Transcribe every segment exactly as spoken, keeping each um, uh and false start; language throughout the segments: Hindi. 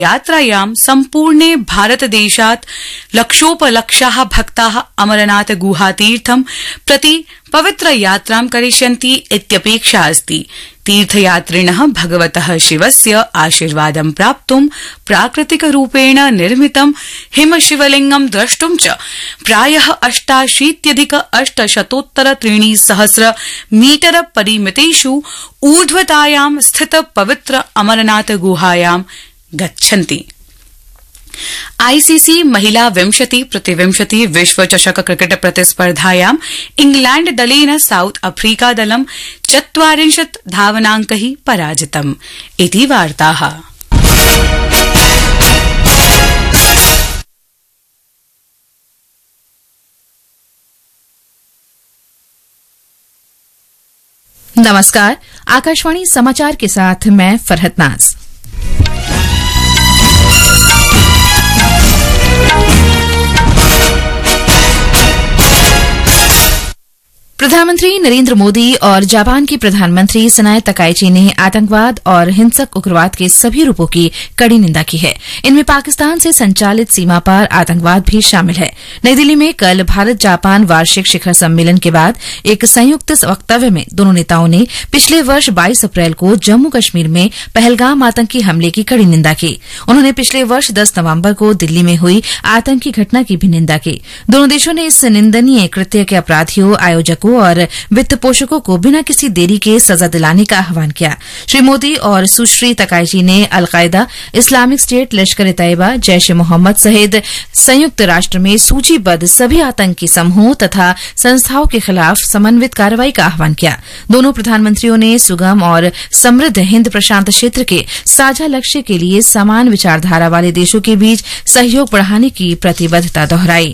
यात्रायां सम्पूर्णे भारतदेशात् लक्षोपलक्षाः भक्ताः अमरनाथ गुहातीर्थं प्रति पवित्र यात्रां करिष्यन्ति इत्यपेक्षा अस्ति। तीर्थयात्रिणः भगवतः शिवस्य आशीर्वादं प्राप्तुं प्राकृतिकरूपेण निर्मितं हिमशिवलिंगं द्रष्टुं च प्रायः अष्टाशीत्यधिक अष्टशतोत्तर त्रीणि सहस्र मीटर परिमितेषु ऊर्ध्वतायां स्थित पवित्र अमरनाथ गुहायां गच्छन्ति। आईसीसी महिला विंशति प्रतिविंशति विश्व चषक क्रिकेट प्रतिस्पर्धायां इंग्लैंड दलेन साउथ अफ्रीका दलं चत्वारिंशत् धावनांकैः पराजितम् इति वार्ताः। नमस्कार, आकाशवाणी समाचार के साथ मैं फरहत नाज। प्रधानमंत्री नरेंद्र मोदी और जापान की प्रधानमंत्री सनाए तकाइची ने आतंकवाद और हिंसक उग्रवाद के सभी रूपों की कड़ी निंदा की है। इनमें पाकिस्तान से संचालित सीमा पार आतंकवाद भी शामिल है। नई दिल्ली में कल भारत जापान वार्षिक शिखर सम्मेलन के बाद एक संयुक्त वक्तव्य में दोनों नेताओं ने पिछले वर्ष बाईस अप्रैल को जम्मू कश्मीर में पहलगाम आतंकी हमले की कड़ी निंदा की। उन्होंने पिछले वर्ष दस नवंबर को दिल्ली में हुई आतंकी घटना की भी निंदा की। दोनों देशों ने इस निंदनीय कृत्य के अपराधियों, आयोजकों और वित्त पोषकों को बिना किसी देरी के सजा दिलाने का आह्वान किया। श्री मोदी और सुश्री तकाइची ने अलकायदा, इस्लामिक स्टेट, लश्कर तैयबा, जैश ए मोहम्मद सहित संयुक्त राष्ट्र में सूचीबद्ध सभी आतंकी समूहों तथा संस्थाओं के खिलाफ समन्वित कार्रवाई का आह्वान किया। दोनों प्रधानमंत्रियों ने सुगम और समृद्ध हिंद प्रशांत क्षेत्र के साझा लक्ष्य के लिए समान विचारधारा वाले देशों के बीच सहयोग बढ़ाने की प्रतिबद्धता दोहराई।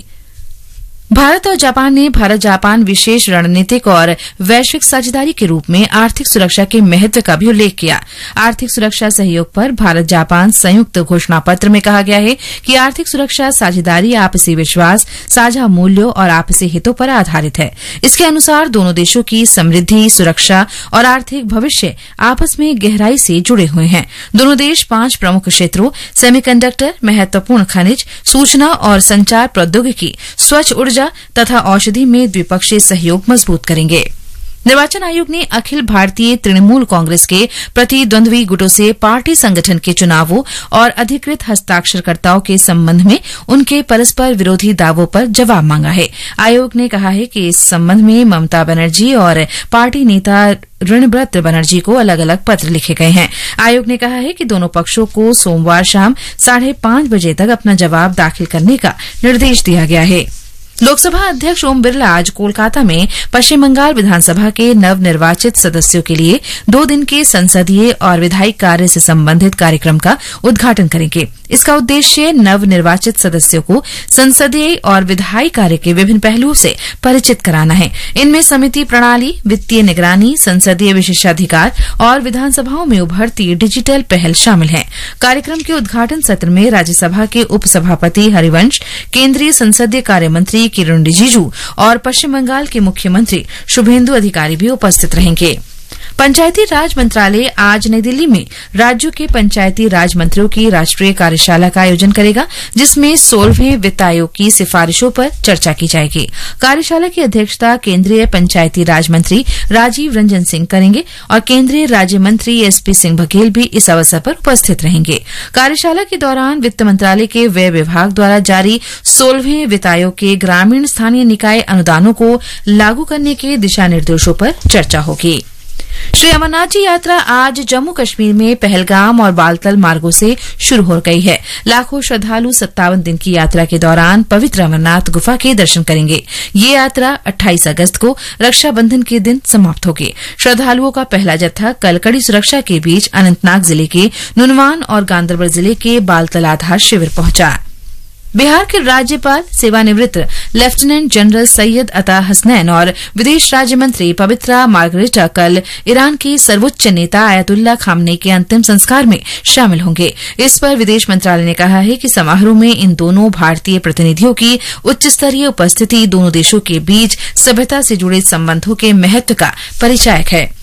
भारत और जापान ने भारत जापान विशेष रणनीतिक और वैश्विक साझेदारी के रूप में आर्थिक सुरक्षा के महत्व का भी उल्लेख किया। आर्थिक सुरक्षा सहयोग पर भारत जापान संयुक्त घोषणा पत्र में कहा गया है कि आर्थिक सुरक्षा साझेदारी आपसी विश्वास, साझा मूल्यों और आपसी हितों पर आधारित है। इसके अनुसार दोनों देशों की समृद्धि, सुरक्षा और आर्थिक भविष्य आपस में गहराई से जुड़े हुए हैं। दोनों देश पांच प्रमुख क्षेत्रों सेमीकंडक्टर, महत्वपूर्ण खनिज, सूचना और संचार प्रौद्योगिकी, स्वच्छ ऊर्जा तथा औषधि में द्विपक्षीय सहयोग मजबूत करेंगे। निर्वाचन आयोग ने अखिल भारतीय तृणमूल कांग्रेस के प्रतिद्वंद्वी गुटों से पार्टी संगठन के चुनावों और अधिकृत हस्ताक्षरकर्ताओं के संबंध में उनके परस्पर विरोधी दावों पर जवाब मांगा है। आयोग ने कहा है कि इस संबंध में ममता बनर्जी और पार्टी नेता ऋणब्रत बनर्जी को अलग अलग पत्र लिखे गए हैं। आयोग ने कहा है कि दोनों पक्षों को सोमवार शाम साढ़े पांच बजे तक अपना जवाब दाखिल करने का निर्देश दिया गया है। लोकसभा अध्यक्ष ओम बिरला आज कोलकाता में पश्चिम बंगाल विधानसभा के नवनिर्वाचित सदस्यों के लिए दो दिन के संसदीय और विधायी कार्य से संबंधित कार्यक्रम का उद्घाटन करेंगे। इसका उद्देश्य नवनिर्वाचित सदस्यों को संसदीय और विधायी कार्य के विभिन्न पहलुओं से परिचित कराना है। इनमें समिति प्रणाली, वित्तीय निगरानी, संसदीय विशेषाधिकार और विधानसभाओं में उभरती डिजिटल पहल शामिल हैं। कार्यक्रम के उद्घाटन सत्र में राज्यसभा के उपसभापति हरिवंश, केंद्रीय संसदीय कार्य मंत्री किरण रिजिजू और पश्चिम बंगाल के मुख्यमंत्री शुभेंदु अधिकारी भी उपस्थित रहेंगे। पंचायती राज मंत्रालय आज नई दिल्ली में राज्यों के पंचायती राज मंत्रियों की राष्ट्रीय कार्यशाला का आयोजन करेगा, जिसमें सोलहवें वित्त आयोग की सिफारिशों पर चर्चा की जाएगी। कार्यशाला की अध्यक्षता केंद्रीय पंचायती राज मंत्री राजीव रंजन सिंह करेंगे और केंद्रीय राज्य मंत्री एसपी सिंह बघेल भी इस अवसर पर उपस्थित रहेंगे। कार्यशाला के दौरान वित्त मंत्रालय के व्यय विभाग द्वारा जारी सोलहवें वित्त आयोग के ग्रामीण स्थानीय निकाय अनुदानों को लागू करने के दिशा निर्देशों पर चर्चा होगी। श्री अमरनाथ जी यात्रा आज जम्मू कश्मीर में पहलगाम और बालतल मार्गों से शुरू हो गई है। लाखों श्रद्धालु सत्तावन दिन की यात्रा के दौरान पवित्र अमरनाथ गुफा के दर्शन करेंगे। ये यात्रा अट्ठाईस अगस्त को रक्षाबंधन के दिन समाप्त होगी। श्रद्धालुओं का पहला जत्था कल कड़ी सुरक्षा के बीच अनंतनाग जिले के नुनवान और गांदरबल जिले के बालतल आधार शिविर पहुंचा। बिहार के राज्यपाल सेवानिवृत्त लेफ्टिनेंट जनरल सैयद अता हसनैन और विदेश राज्य मंत्री पवित्रा मार्गरेटा कल ईरान के सर्वोच्च नेता आयतुल्ला खामनेई के अंतिम संस्कार में शामिल होंगे। इस पर विदेश मंत्रालय ने कहा है कि समारोह में इन दोनों भारतीय प्रतिनिधियों की उच्च स्तरीय उपस्थिति दोनों देशों के बीच सभ्यता से जुड़े संबंधों के महत्व का परिचायक है।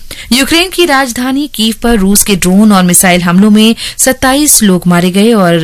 यूक्रेन की राजधानी कीव पर रूस के ड्रोन और मिसाइल हमलों में सत्ताईस लोग मारे गए और